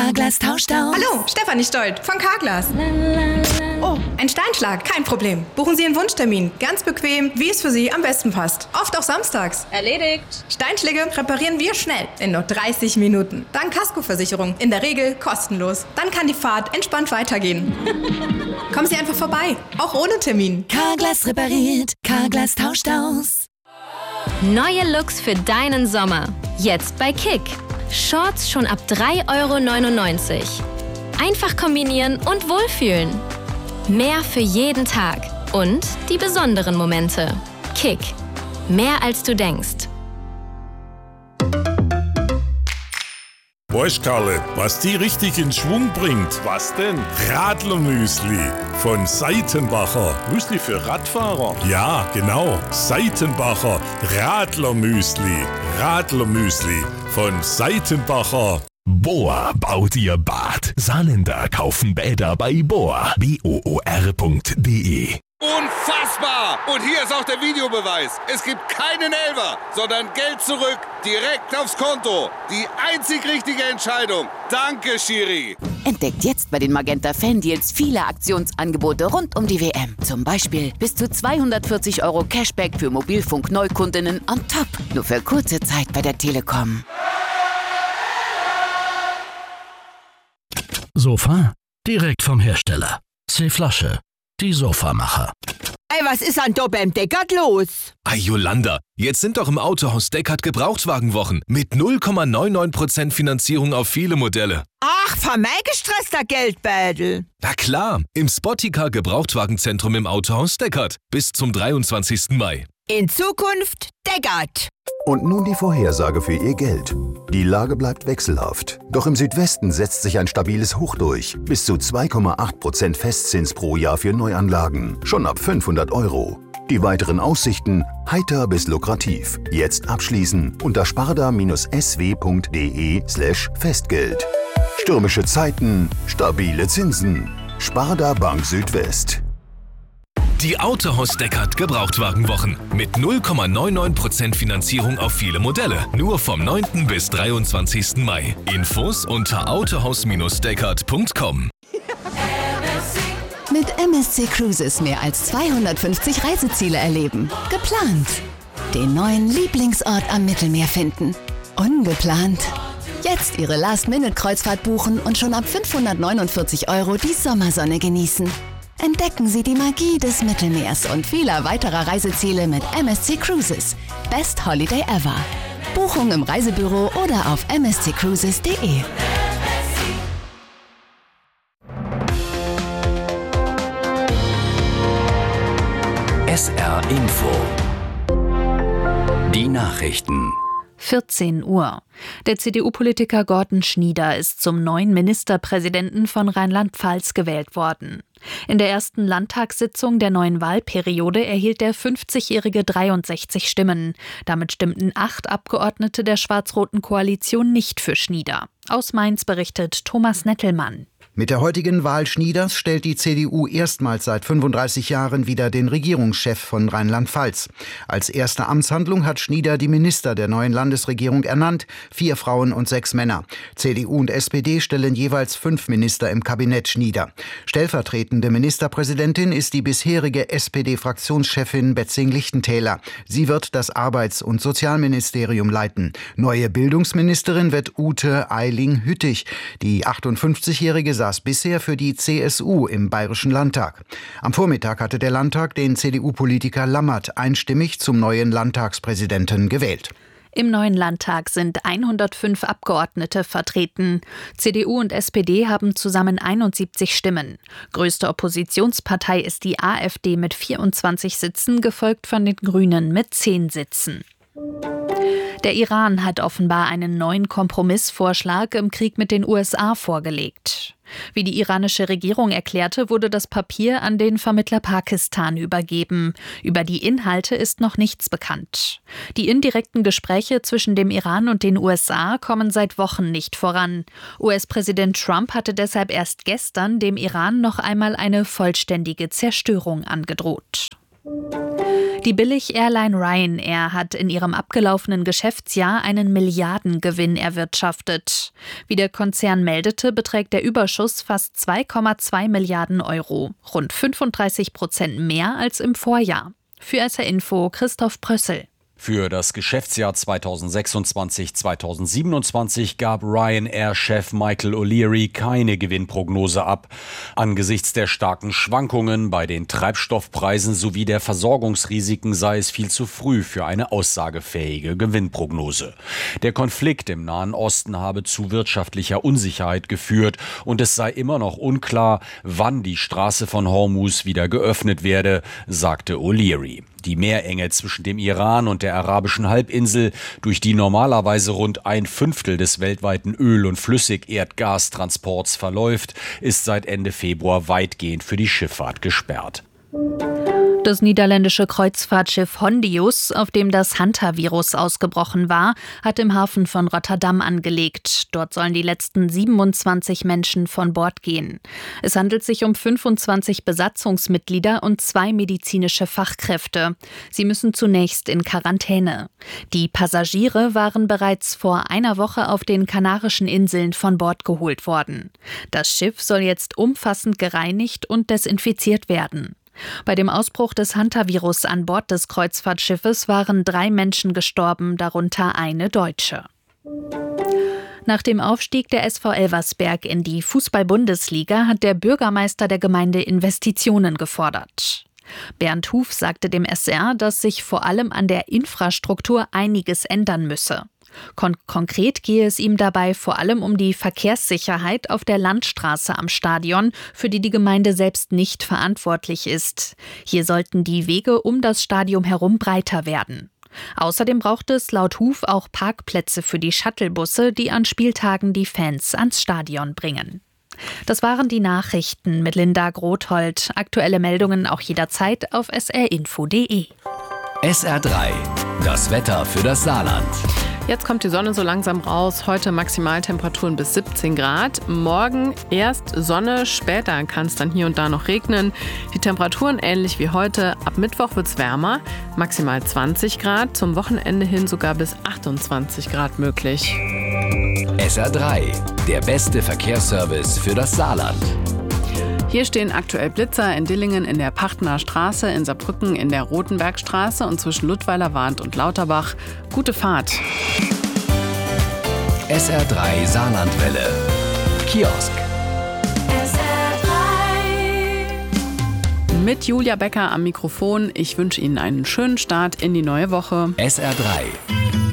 Carglass tauscht aus. Hallo, Stefanie Stolt von Carglass. Oh, ein Steinschlag, kein Problem. Buchen Sie einen Wunschtermin. Ganz bequem, wie es für Sie am besten passt. Oft auch samstags. Erledigt. Steinschläge reparieren wir schnell, in nur 30 Minuten. Dank Kaskoversicherung, in der Regel kostenlos. Dann kann die Fahrt entspannt weitergehen. Kommen Sie einfach vorbei, auch ohne Termin. Carglass repariert, Carglass tauscht aus. Neue Looks für deinen Sommer. Jetzt bei Kick. Shorts schon ab 3,99 €. Einfach kombinieren und wohlfühlen. Mehr für jeden Tag. Und die besonderen Momente. Kick. Mehr als du denkst. Weißt Karle, was die richtig in Schwung bringt? Was denn? Radlermüsli von Seitenbacher. Müsli für Radfahrer? Ja, genau. Seitenbacher Radlermüsli. Radlermüsli von Seitenbacher. Bohr baut ihr Bad. Saarländer kaufen Bäder bei Bohr. BOOR.de. Unfassbar! Und hier ist auch der Videobeweis. Es gibt keinen Elfer, sondern Geld zurück, direkt aufs Konto. Die einzig richtige Entscheidung. Danke, Schiri. Entdeckt jetzt bei den Magenta Fan-Deals viele Aktionsangebote rund um die WM. Zum Beispiel bis zu 240 € Cashback für Mobilfunk-Neukundinnen on top. Nur für kurze Zeit bei der Telekom. Sofa? Direkt vom Hersteller. C-Flasche. Die Sofamacher. Ey, was ist an da beim Deckard los? Hey Jolanda, jetzt sind doch im Autohaus Deckard Gebrauchtwagenwochen mit 0,99% Finanzierung auf viele Modelle. Ach, vermeigestresster Geldbeutel. Na klar, im Spotticar Gebrauchtwagenzentrum im Autohaus Deckard bis zum 23. Mai. In Zukunft Deckard. Und nun die Vorhersage für Ihr Geld. Die Lage bleibt wechselhaft. Doch im Südwesten setzt sich ein stabiles Hoch durch. Bis zu 2,8% Festzins pro Jahr für Neuanlagen. Schon ab 500 €. Die weiteren Aussichten heiter bis lukrativ. Jetzt abschließen unter sparda-sw.de/Festgeld. Stürmische Zeiten, stabile Zinsen. Sparda Bank Südwest. Die Autohaus Deckard Gebrauchtwagenwochen mit 0,99% Finanzierung auf viele Modelle. Nur vom 9. bis 23. Mai. Infos unter autohaus-deckard.com. Mit MSC Cruises mehr als 250 Reiseziele erleben. Geplant. Den neuen Lieblingsort am Mittelmeer finden. Ungeplant. Jetzt Ihre Last-Minute-Kreuzfahrt buchen und schon ab 549 € die Sommersonne genießen. Entdecken Sie die Magie des Mittelmeers und vieler weiterer Reiseziele mit MSC Cruises. Best Holiday ever. Buchung im Reisebüro oder auf msccruises.de. SR Info. Die Nachrichten. 14 Uhr. Der CDU-Politiker Gordon Schnieder ist zum neuen Ministerpräsidenten von Rheinland-Pfalz gewählt worden. In der ersten Landtagssitzung der neuen Wahlperiode erhielt der 50-Jährige 63 Stimmen. Damit stimmten 8 Abgeordnete der schwarz-roten Koalition nicht für Schnieder. Aus Mainz berichtet Thomas Nettelmann. Mit der heutigen Wahl Schnieders stellt die CDU erstmals seit 35 Jahren wieder den Regierungschef von Rheinland-Pfalz. Als erste Amtshandlung hat Schnieder die Minister der neuen Landesregierung ernannt, 4 Frauen und 6 Männer. CDU und SPD stellen jeweils 5 Minister im Kabinett Schnieder. Stellvertretende Ministerpräsidentin ist die bisherige SPD-Fraktionschefin Betzing-Lichtentäler. Sie wird das Arbeits- und Sozialministerium leiten. Neue Bildungsministerin wird Ute Eiling-Hüttich. Die 58-Jährige saß bisher für die CSU im Bayerischen Landtag. Am Vormittag hatte der Landtag den CDU-Politiker Lammert einstimmig zum neuen Landtagspräsidenten gewählt. Im neuen Landtag sind 105 Abgeordnete vertreten. CDU und SPD haben zusammen 71 Stimmen. Größte Oppositionspartei ist die AfD mit 24 Sitzen, gefolgt von den Grünen mit 10 Sitzen. Der Iran hat offenbar einen neuen Kompromissvorschlag im Krieg mit den USA vorgelegt. Wie die iranische Regierung erklärte, wurde das Papier an den Vermittler Pakistan übergeben. Über die Inhalte ist noch nichts bekannt. Die indirekten Gespräche zwischen dem Iran und den USA kommen seit Wochen nicht voran. US-Präsident Trump hatte deshalb erst gestern dem Iran noch einmal eine vollständige Zerstörung angedroht. Die Billig-Airline Ryanair hat in ihrem abgelaufenen Geschäftsjahr einen Milliardengewinn erwirtschaftet. Wie der Konzern meldete, beträgt der Überschuss fast 2,2 Milliarden Euro, rund 35% mehr als im Vorjahr. Für SR Info Christoph Prössel. Für das Geschäftsjahr 2026/2027 gab Ryanair-Chef Michael O'Leary keine Gewinnprognose ab. Angesichts der starken Schwankungen bei den Treibstoffpreisen sowie der Versorgungsrisiken sei es viel zu früh für eine aussagefähige Gewinnprognose. Der Konflikt im Nahen Osten habe zu wirtschaftlicher Unsicherheit geführt und es sei immer noch unklar, wann die Straße von Hormuz wieder geöffnet werde, sagte O'Leary. Die Meerenge zwischen dem Iran und der arabischen Halbinsel, durch die normalerweise rund 1/5 des weltweiten Öl- und Flüssigerdgastransports verläuft, ist seit Ende Februar weitgehend für die Schifffahrt gesperrt. Das niederländische Kreuzfahrtschiff Hondius, auf dem das Hantavirus ausgebrochen war, hat im Hafen von Rotterdam angelegt. Dort sollen die letzten 27 Menschen von Bord gehen. Es handelt sich um 25 Besatzungsmitglieder und 2 medizinische Fachkräfte. Sie müssen zunächst in Quarantäne. Die Passagiere waren bereits vor einer Woche auf den Kanarischen Inseln von Bord geholt worden. Das Schiff soll jetzt umfassend gereinigt und desinfiziert werden. Bei dem Ausbruch des Hantavirus an Bord des Kreuzfahrtschiffes waren 3 Menschen gestorben, darunter eine Deutsche. Nach dem Aufstieg der SV Elversberg in die Fußball-Bundesliga hat der Bürgermeister der Gemeinde Investitionen gefordert. Bernd Huf sagte dem SR, dass sich vor allem an der Infrastruktur einiges ändern müsse. Konkret gehe es ihm dabei vor allem um die Verkehrssicherheit auf der Landstraße am Stadion, für die die Gemeinde selbst nicht verantwortlich ist. Hier sollten die Wege um das Stadion herum breiter werden. Außerdem braucht es laut Huf auch Parkplätze für die Shuttlebusse, die an Spieltagen die Fans ans Stadion bringen. Das waren die Nachrichten mit Linda Grothold. Aktuelle Meldungen auch jederzeit auf srinfo.de. SR3, das Wetter für das Saarland. Jetzt kommt die Sonne so langsam raus. Heute Maximaltemperaturen bis 17 Grad. Morgen erst Sonne, später kann es dann hier und da noch regnen. Die Temperaturen ähnlich wie heute. Ab Mittwoch wird es wärmer, maximal 20 Grad. Zum Wochenende hin sogar bis 28 Grad möglich. SR3, der beste Verkehrsservice für das Saarland. Hier stehen aktuell Blitzer in Dillingen in der Pachtener Straße, in Saarbrücken in der Rotenbergstraße und zwischen Ludweiler-Wahnd und Lauterbach. Gute Fahrt. SR3 Saarlandwelle. Kiosk. SR3. Mit Julia Becker am Mikrofon. Ich wünsche Ihnen einen schönen Start in die neue Woche. SR3.